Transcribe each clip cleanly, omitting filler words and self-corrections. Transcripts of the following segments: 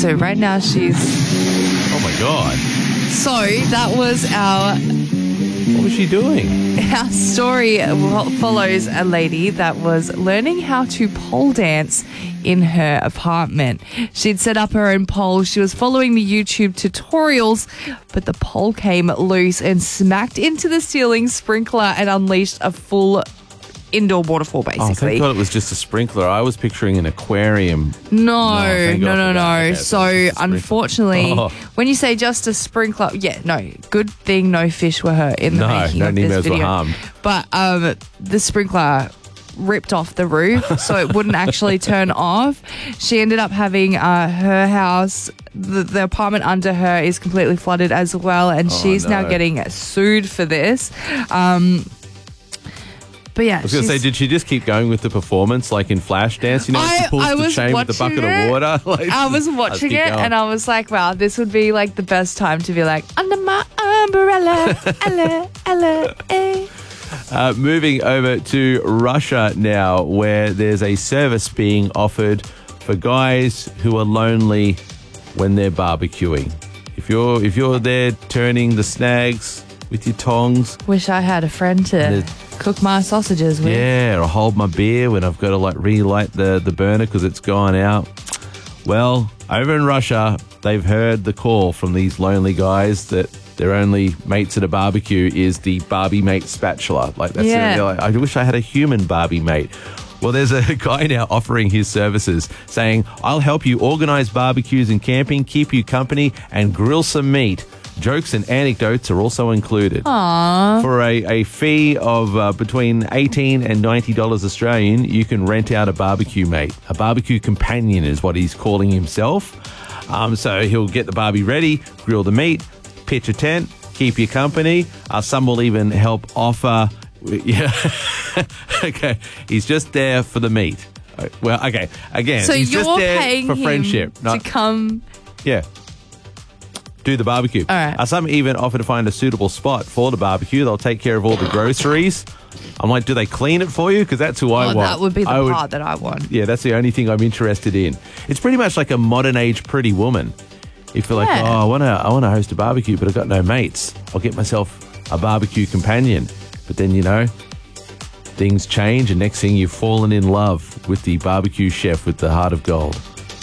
So right now she's... Oh, my God. So that was What was she doing? our story follows a lady that was learning how to pole dance in her apartment. She'd set up her own pole. She was following the YouTube tutorials, but the pole came loose and smacked into the ceiling sprinkler and unleashed a full indoor waterfall, Oh, basically. thank God it was just a sprinkler. I was picturing an aquarium. No. thank God for that. Okay, So, so it's just a sprinkler. unfortunately, Oh. when you say just a sprinkler, good thing no fish were hurt in the making no of this Nemos were video. harmed. But the sprinkler ripped off the roof, so it wouldn't actually turn off. She ended up having her house, the apartment under her is completely flooded as well, and she's now no. getting sued for this. But yeah, I was going to say, did she just keep going with the performance like in Flashdance? You know, she pulls the was chain with the bucket watching of water. Like, I was watching it and I was like, wow, this would be like the best time to be like, under my umbrella, Ella, Ella, eh. Moving over to Russia now, where there's a service being offered for guys who are lonely when they're barbecuing. If you're there turning the snags with your tongs, Wish I had a friend to cook my sausages with. yeah, or hold my beer when I've got to like relight the burner because it's gone out. Well, over in Russia, they've heard the call from these lonely guys that their only mates at a barbecue is the Barbie mate spatula. Like that's Yeah. they're like, I wish I had a human Barbie mate. Well, there's a guy now offering his services, saying, I'll help you organize barbecues and camping, keep you company, and grill some meat. Jokes and anecdotes are also included. Aww. For a fee of between $18 and $90 Australian, you can rent out a barbecue mate. A barbecue companion is what he's calling himself. So he'll get the barbie ready, grill the meat, pitch a tent, keep you company. Some will even help offer... Yeah. Okay. He's just there for the meat. Well, okay. Again, So he's you're just there paying for him friendship. to come... Yeah. Do the barbecue. All right. Some even offer to find a suitable spot for the barbecue. They'll take care of all the groceries. I'm like, do they clean it for you? Because that's who I want. That would be the part that I want. Yeah, that's the only thing I'm interested in. It's pretty much like a modern age Pretty Woman. If you're like, Yeah. I want to host a barbecue, but I've got no mates. I'll get myself a barbecue companion. But then, things change, and next thing you've fallen in love with the barbecue chef with the heart of gold.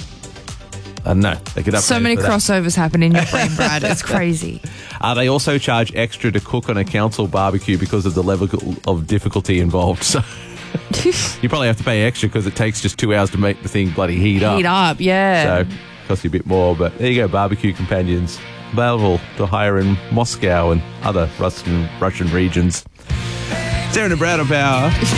I don't know. They could So many crossovers happen in your brain, Brad. It's crazy. They also charge extra to cook on a council barbecue because of the level of difficulty involved. So you probably have to pay extra because it takes just 2 hours to make the thing bloody heat up. Heat up, yeah. So costs you a bit more. But there you go, barbecue companions available to hire in Moscow and other Russian regions. Sarah and Brad on Power.